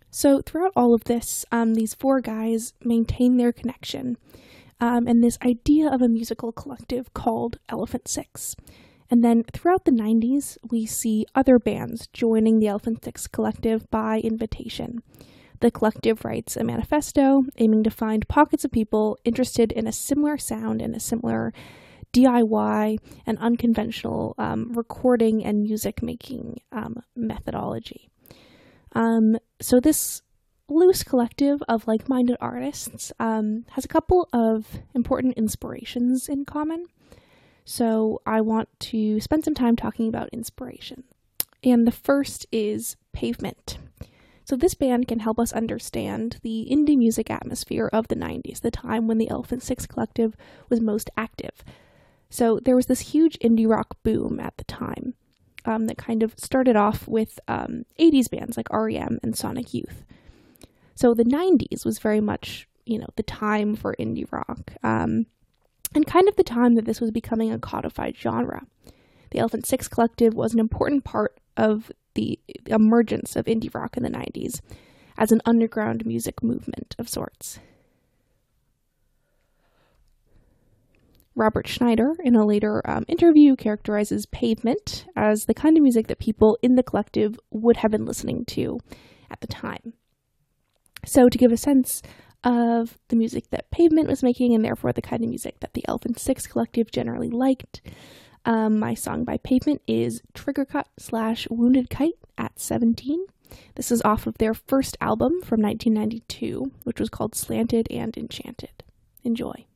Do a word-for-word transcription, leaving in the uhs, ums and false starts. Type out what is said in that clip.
So throughout all of this, um, these four guys maintain their connection um, and this idea of a musical collective called Elephant Six. And then throughout the nineties, we see other bands joining the Elephant Six collective by invitation. The collective writes a manifesto aiming to find pockets of people interested in a similar sound and a similar D I Y and unconventional um, recording and music making um, methodology. Um, so this loose collective of like-minded artists um, has a couple of important inspirations in common. So I want to spend some time talking about inspiration. And the first is Pavement. So this band can help us understand the indie music atmosphere of the nineties, the time when the Elephant Six collective was most active. So there was this huge indie rock boom at the time um, that kind of started off with um, eighties bands like R E M and Sonic Youth. So the nineties was very much, you know, the time for indie rock um, and kind of the time that this was becoming a codified genre. The Elephant Six collective was an important part of the emergence of indie rock in the nineties as an underground music movement of sorts. Robert Schneider, in a later um, interview, characterizes Pavement as the kind of music that people in the collective would have been listening to at the time. So to give a sense of the music that Pavement was making, and therefore the kind of music that the Elephant Six collective generally liked, Um, my song by Pavement is Trigger Cut slash Wounded Kite at seventeen. This is off of their first album from nineteen ninety-two, which was called Slanted and Enchanted. Enjoy.